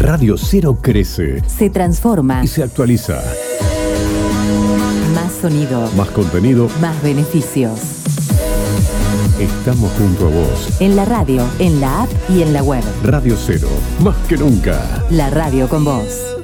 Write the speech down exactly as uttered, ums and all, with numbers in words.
Radio Cero crece, se transforma y se actualiza. Más sonido, Más contenido, más beneficios. Estamos junto a vos. En la radio, en la app y en la web. Radio Cero, más que nunca. La radio con vos.